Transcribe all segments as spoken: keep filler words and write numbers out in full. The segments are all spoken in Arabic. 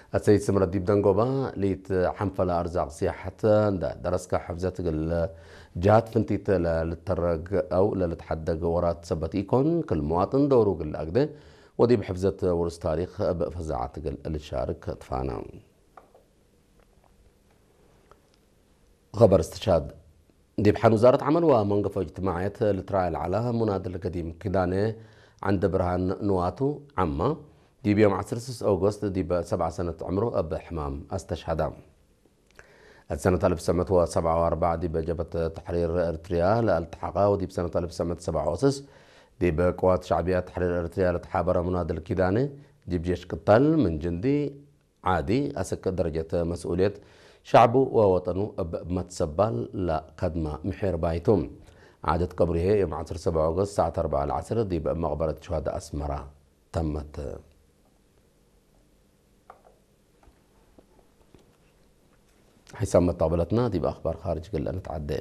السيد سمرة ديب دنقوبا ليت حنفل أرزاق سياحة درسك حفزات الجهات فنتيت للترق أو للتحدق ورات سبت إيكون كل مواطن دورو قل أقده ودي بحفزة ورس تاريخ بفزاعات قل الشارك طفانا خبر استشهاد دي بحان وزارة عمل ومنقفة اجتماعية لتراعي العلا منادل القديم كدانة عند برهان نواتو عما دي بيوم عشرة أغسطس دي بسبع سنة عمره أب حمام استشهد السنة ألف وتسعمائة وسبعة وأربعين دي بجبهة تحرير إريتريا لالتحاقها ودي بسنة ألف وتسعمائة وسبعة وستين دي بقوات شعبية تحرير إريتريا لتحابر منادل كدانة دي بجيش قتال من جندي عادي أسك درجة مسؤولية شعبه ووطنه بمتسبال لقدمة محير بايتهم عادة قبره يوم عشرة سبعة أغسطس الساعة أربعة العصر دي بمقبرة شهداء أسمرة تمت حسام طابلتنا دي بأخبار خارج قلنا نتعدى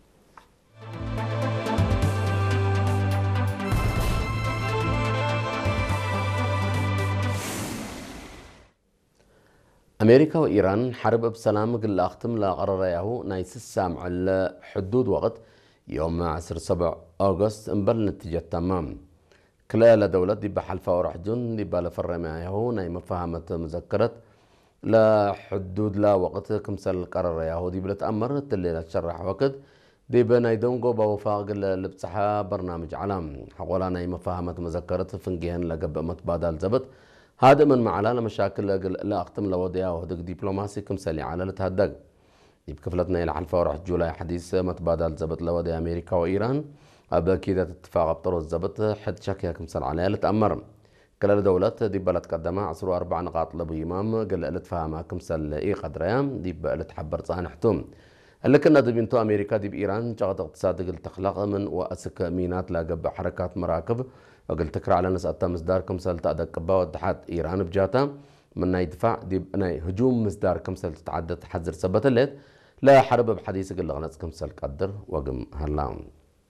أمريكا وإيران حرب بسلام قل أختم لقرر ياهو نايس السامع الحدود وقت يوم عشرة سبعة أغسطس انبل نتيجة تمام كلا دولة دي بحلفة ورحجون دي بالفر معيهو ناي مفاهمة مذكرة لا حدود لا وقت كمسل قرر ياهو دي بلتأمر تلي تشرح وقت دي بنايدونغو بوفاق اللي برنامج علام حقولا ناي مفاهمة مذكرة فنجيهن لقب متبادل زبط هذا من معلال مشاكل لا أختم لوضيها وهدق دبلوماسي كمسلي على لتهدق دي بكفلتنا إلى حلفة ورح جولاي حديث متبادل زبط لوضي أمريكا وإيران أبدا كده اتفاق بطرو الزبط حد شكيها كمسل عليها لتأمر كلا دولات دي بلد قدمها عصروا أربع نقاط لبو إمام قل لتفاهمها كمسل إيه قدريام دي لتحبر صان حتوم اللي كنا دي بنتو أمريكا دي بإيران جغد اقتصاد قل تخلق من وأسك مينات لاقب حركات مراكب وقل تكرا على ناس أتا مصدار كمسل تأدى قبا ودحات إيران بجاتا من ناي دفاع دي ناي هجوم مصدار كمسل تتعدى تحذر سبت الليل لا حرب بحديث قل غنس كمسل قدر وقم هلاون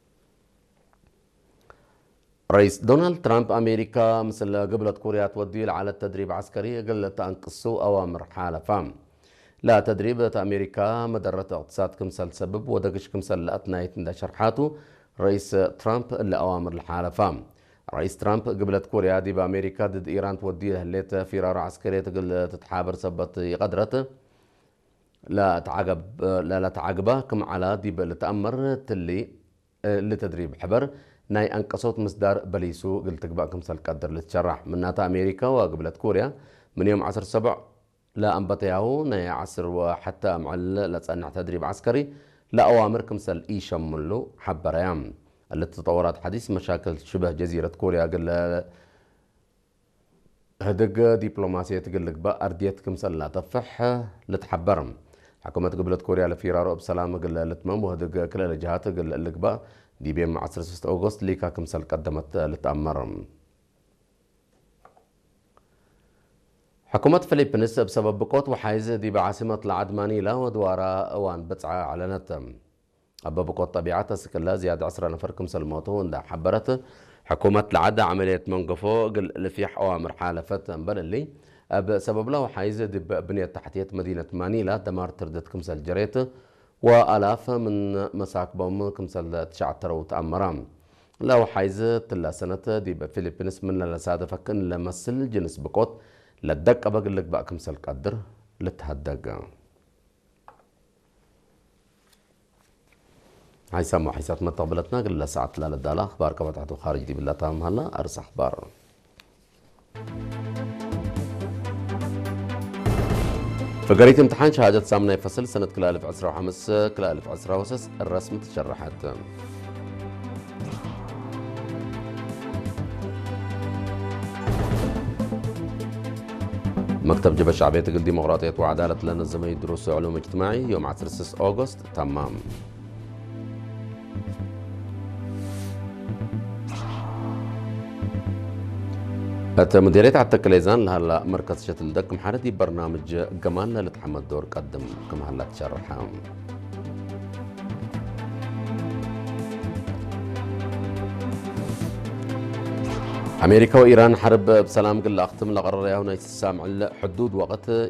رئيس دونالد ترامب أمريكا مثل قبلت كوريا تودي على التدريب عسكري قل تنقصوا أوامر حالة فام لا تدريب أمريكا مدرة اقتصاد كمسل سبب ودقش كمسل لأتنايت دا شرحاته رئيس ترامب اللي أوامر الحالة فام رئيس ترامب قبلت كوريا دي بأمريكا ضد إيران تودي هليت فرار عسكرية تقل تتحابر سبت قدرته لا تعقب لا لا تعقبه كم على دي لتأمر تلي لتدريب حبر ناي أنقصوت مصدر بليسو قلت بقى كمسل قدر لتشرح من ناتا أمريكا وقبلت كوريا من يوم عصر سبع لا أنبطياهو ناي عصر وحتى معل لا تصنع تدريب عسكري لا أوامر كمسل إيشم منلو حبر يام التطورات حديث مشاكل شبه جزيرة كوريا قل هدق دبلوماسية تقلق بقى أرديت كمسل لا تفح لتحبرم حكومة قبلت كوريا لفيرارو بسلام قل لتمام وهدق كل الجهات قل لك بقى دي بيوم عشرة ستة أغسطس ليكا كمسل قدمت لتأمر حكومة فلبينس بسبب بقوت وحايز دي بعاصمة العدمانيلا ودوارا أوان بتسعى علنت أبا بقوت طبيعتها سكلا زيادة عشرة نفر كمسل موتون دا حبرت حكومة العدة عملية منقفو قل لفيح أوامر حالفت بل اللي بسبب له حايز دي بنية تحتية مدينة مانيلا دمار تردت كمسل جريت وآلاف من مساك بوم كمسل تشعتر وتأمرام لو حايزة تلا سنة دي بفلبينس من لسادة فكن لمسل جنس بقوت لدق أبقى لك بقى كمسل قدر لتهدق هاي سامو حيسات مطابلتنا قل ساعة لا لدالا أخبار كبتعتو خارج دي بالله تام هلا أرس أخبار فقريت امتحان شهادة سامنة فصل سنة كلا ألف عسرة وحمس كلا ألف عسرة وسس الرسم تشرحت مكتب جبهة الشعبية تقل ديمقراطية وعدالة لنا الزميل دروس علوم اجتماعي يوم عشرة ستة أغسطس تمام مديرية عالتكليزان لهلا مركز شتل دك محردي برنامج جمالنا لتحمل دور قدم كما هلا تشرحها أمريكا وإيران حرب بسلام قل أختم لقرر ياهو نايس السامع حدود وقت